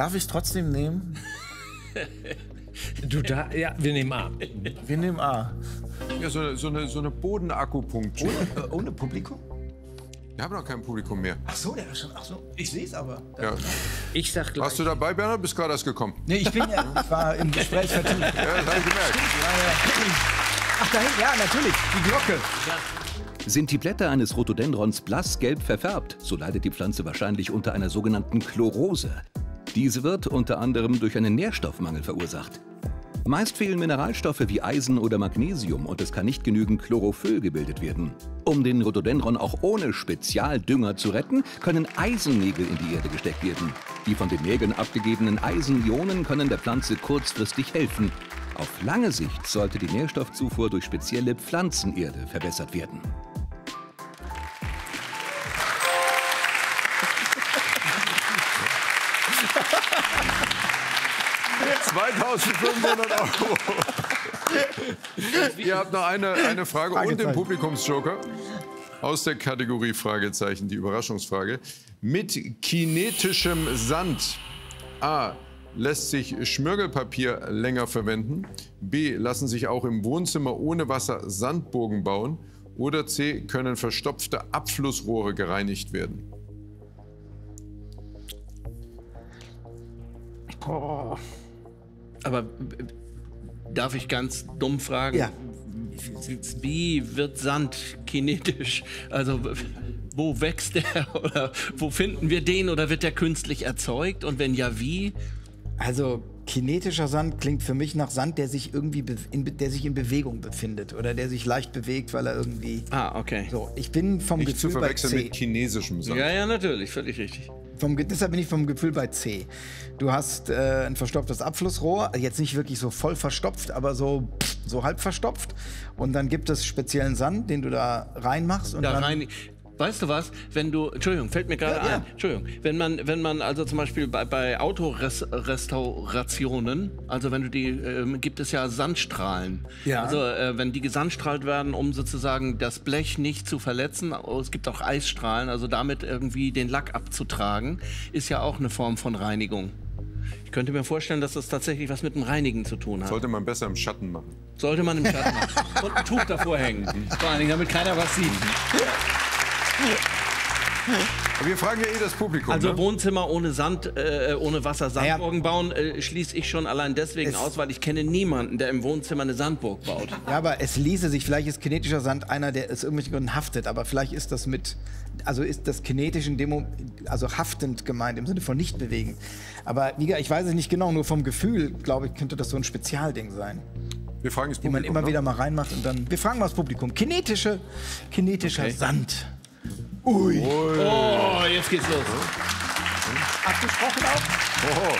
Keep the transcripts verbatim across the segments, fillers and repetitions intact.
Darf ich es trotzdem nehmen? Du da, ja, wir nehmen A. Wir nehmen A. Ja, so eine, so eine, so eine Bodenakupunktur. Ohne, äh, ohne Publikum? Wir haben noch kein Publikum mehr. Ach so, der ist schon. Ach so, ich sehe es aber. Ja. Ich sag gleich. Warst du dabei, Bernhard? Bist gerade erst gekommen. Nee, ich bin ja, ich war im Gespräch vertieft. Ja, das habe ich gemerkt. Ach, dahin, ja, natürlich, die Glocke. Sind die Blätter eines Rhododendrons blassgelb verfärbt, so leidet die Pflanze wahrscheinlich unter einer sogenannten Chlorose. Diese wird unter anderem durch einen Nährstoffmangel verursacht. Meist fehlen Mineralstoffe wie Eisen oder Magnesium und es kann nicht genügend Chlorophyll gebildet werden. Um den Rhododendron auch ohne Spezialdünger zu retten, können Eisennägel in die Erde gesteckt werden. Die von den Nägeln abgegebenen Eisenionen können der Pflanze kurzfristig helfen. Auf lange Sicht sollte die Nährstoffzufuhr durch spezielle Pflanzenerde verbessert werden. zweitausendfünfhundert Euro. Ihr habt noch eine, eine Frage und den Publikumsjoker aus der Kategorie Fragezeichen, die Überraschungsfrage. Mit kinetischem Sand. A. Lässt sich Schmirgelpapier länger verwenden. B. Lassen sich auch im Wohnzimmer ohne Wasser Sandburgen bauen. Oder C. Können verstopfte Abflussrohre gereinigt werden. Oh. Aber darf ich ganz dumm fragen? Ja. Wie wird Sand kinetisch? Also wo wächst der oder wo finden wir den oder wird der künstlich erzeugt? Und wenn ja, wie? Also kinetischer Sand klingt für mich nach Sand, der sich irgendwie in, der sich in Bewegung befindet oder der sich leicht bewegt, weil er irgendwie. Ah, okay. So, ich bin vom Nicht zu Gefühl bei verwechseln C. mit chinesischem Sand. Ja, ja, natürlich, völlig richtig. Vom, deshalb bin ich vom Gefühl bei C. Du hast äh, ein verstopftes Abflussrohr, jetzt nicht wirklich so voll verstopft, aber so, so halb verstopft. Und dann gibt es speziellen Sand, den du da reinmachst. Und Da dann rein, weißt du was, wenn du, Entschuldigung, fällt mir gerade Ja, ja. ein, Entschuldigung, wenn man, wenn man also zum Beispiel bei, bei Autorestaurationen, also wenn du die, äh, gibt es ja Sandstrahlen. Ja. Also äh, wenn die gesandstrahlt werden, um sozusagen das Blech nicht zu verletzen, es gibt auch Eisstrahlen, also damit irgendwie den Lack abzutragen, ist ja auch eine Form von Reinigung. Ich könnte mir vorstellen, dass das tatsächlich was mit dem Reinigen zu tun hat. Sollte man besser im Schatten machen. Sollte man im Schatten machen. Und ein Tuch davor hängen. Vor allen Dingen, damit keiner was sieht. Aber wir fragen ja eh das Publikum. Also ne? Wohnzimmer ohne Sand, äh, ohne Wasser, Sandburgen bauen, äh, schließe ich schon allein deswegen Es- aus, weil ich kenne niemanden, der im Wohnzimmer eine Sandburg baut. Ja, aber es ließe sich, vielleicht ist kinetischer Sand einer, der aus irgendwelchen Gründen haftet, aber vielleicht ist das mit, also ist das kinetisch in dem, also haftend gemeint, im Sinne von nicht bewegen. Aber wie gesagt, ich weiß es nicht genau, nur vom Gefühl, glaube ich, könnte das so ein Spezialding sein, Wir fragen das den Publikum. man immer ne? wieder mal reinmacht und dann, wir fragen mal das Publikum, kinetische, kinetischer Okay. Sand. Ui. Oh, jetzt geht's los. Abgesprochen auch? Oh.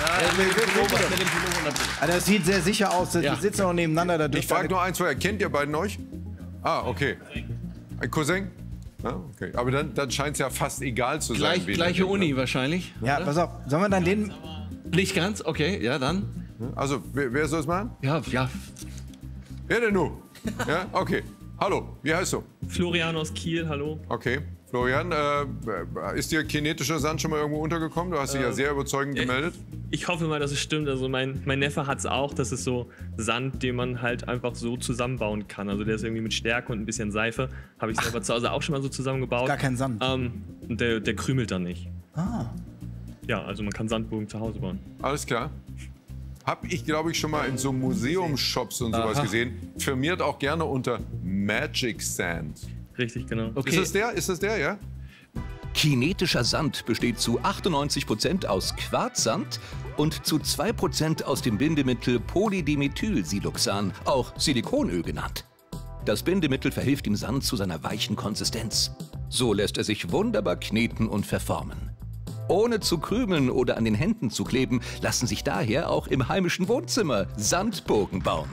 Also das sieht sehr sicher aus, die Ja. sitzen auch nebeneinander. Da Ich frage nur eins vorher. Kennt ihr beiden euch? Ah, okay. Ein Cousin? Ja, okay. Aber dann, dann scheint es ja fast egal zu sein. Gleich, wen gleiche ihr Uni nehmt, wahrscheinlich. Ja, pass auf, sollen wir dann den, Nicht ganz, okay, ja dann. ne? Also, wer, wer soll es machen? Ja, ja. Wer denn nun? Ja, okay. Hallo, wie heißt du? Florian aus Kiel, hallo. Okay. Florian, äh, ist dir kinetischer Sand schon mal irgendwo untergekommen? Du hast dich ja sehr überzeugend gemeldet. Ich hoffe mal, dass es stimmt. Also mein, mein Neffe hat es auch. Das ist so Sand, den man halt einfach so zusammenbauen kann. Also der ist irgendwie mit Stärke und ein bisschen Seife. Habe ich selber zu Hause auch schon mal so zusammengebaut. Gar kein Sand. Ähm, und der, der krümelt dann nicht. ah, Ja, also man kann Sandburgen zu Hause bauen. Alles klar. Hab ich, glaube ich, schon mal in so Museumshops und sowas Aha. gesehen. Firmiert auch gerne unter Magic Sand. Richtig, genau. Okay. Ist das der? Ist das der, ja? Kinetischer Sand besteht zu achtundneunzig Prozent aus Quarzsand und zu zwei Prozent aus dem Bindemittel Polydimethylsiloxan, auch Silikonöl genannt. Das Bindemittel verhilft dem Sand zu seiner weichen Konsistenz. So lässt er sich wunderbar kneten und verformen. Ohne zu krümeln oder an den Händen zu kleben, lassen sich daher auch im heimischen Wohnzimmer Sandburgen bauen.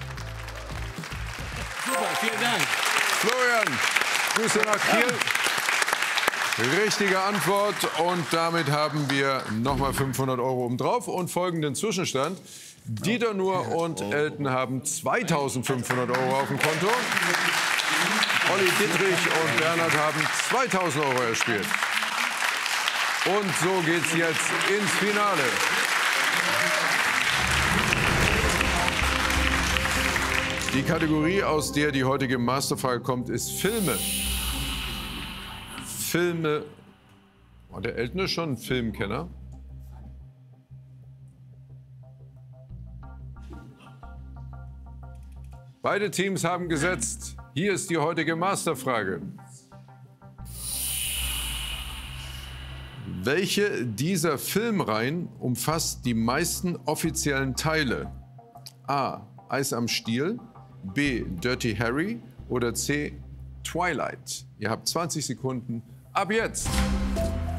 Super, vielen Dank. Florian, Grüße nach Kiel. Richtige Antwort. Und damit haben wir nochmal fünfhundert Euro obendrauf und folgenden Zwischenstand. Dieter Nuhr und Elton haben zweitausendfünfhundert Euro auf dem Konto. Olli Dittrich und Bernhard haben zweitausend Euro erspielt. Und so geht's jetzt ins Finale. Die Kategorie, aus der die heutige Masterfrage kommt, ist Filme. Filme. Oh, der Elton ist schon ein Filmkenner. Beide Teams haben gesetzt. Hier ist die heutige Masterfrage. Welche dieser Filmreihen umfasst die meisten offiziellen Teile? A. Eis am Stiel, B. Dirty Harry oder C. Twilight? Ihr habt zwanzig Sekunden ab jetzt.